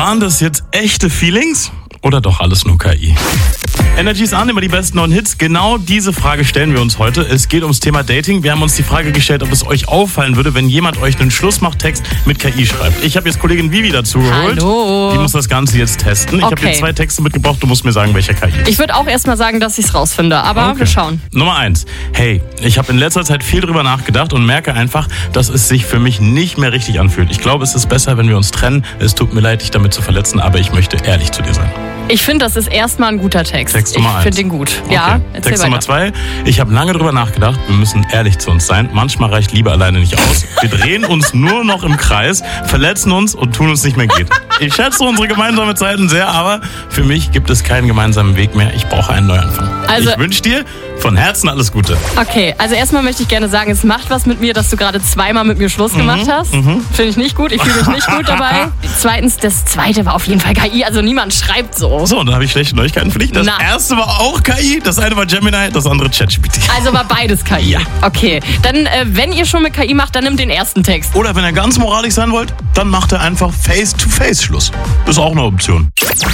Waren das jetzt echte Feelings oder doch alles nur KI? Energy ist an, immer die besten neuen Hits. Genau diese Frage stellen wir uns heute. Es geht ums Thema Dating. Wir haben uns die Frage gestellt, ob es euch auffallen würde, wenn jemand euch einen Schlussmachtext mit KI schreibt. Ich habe jetzt Kollegin Vivi dazu geholt. Hallo. Die muss das Ganze jetzt testen. Ich habe dir 2 Texte mitgebracht. Du musst mir sagen, welcher KI. Ich würde auch erstmal sagen, dass ich es rausfinde, aber wir schauen. Nummer 1. Hey, ich habe in letzter Zeit viel drüber nachgedacht und merke einfach, dass es sich für mich nicht mehr richtig anfühlt. Ich glaube, es ist besser, wenn wir uns trennen. Es tut mir leid, dich damit zu verletzen, aber ich möchte ehrlich zu dir sein. Ich finde, das ist erstmal ein guter Text. Text Nummer 1. Ich finde den gut. Okay. Ja, erzähl Text weiter. Nummer 2. Ich habe lange drüber nachgedacht. Wir müssen ehrlich zu uns sein. Manchmal reicht Liebe alleine nicht aus. Wir drehen uns nur noch im Kreis, verletzen uns und tun uns nicht mehr geht. Ich schätze unsere gemeinsame Zeiten sehr, aber für mich gibt es keinen gemeinsamen Weg mehr. Ich brauche einen Neuanfang. Also, ich wünsche dir von Herzen alles Gute. Okay, also erstmal möchte ich gerne sagen, es macht was mit mir, dass du gerade 2-mal mit mir Schluss gemacht hast. Finde ich nicht gut, ich fühle mich nicht gut dabei. Zweitens, das zweite war auf jeden Fall KI, also niemand schreibt so. So, und dann habe ich schlechte Neuigkeiten für dich. Das erste war auch KI, das eine war Gemini, das andere ChatGPT. Also war beides KI? Ja. Okay, dann wenn ihr schon mit KI macht, dann nimmt den ersten Text. Oder wenn ihr ganz moralisch sein wollt, dann macht ihr einfach Face-to-Face Schluss. Das ist auch eine Option.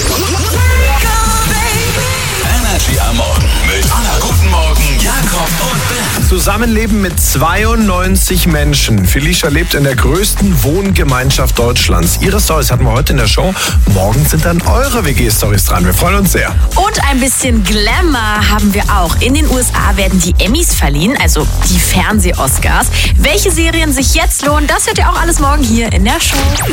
Energy am Morgen mit Anna. Guten Morgen, Jakob und Ben. Zusammenleben mit 92 Menschen. Felicia lebt in der größten Wohngemeinschaft Deutschlands. Ihre Storys hatten wir heute in der Show. Morgen sind dann eure WG-Storys dran. Wir freuen uns sehr. Und ein bisschen Glamour haben wir auch. In den USA werden die Emmys verliehen, also die Fernseh-Oscars. Welche Serien sich jetzt lohnen, das hört ihr auch alles morgen hier in der Show.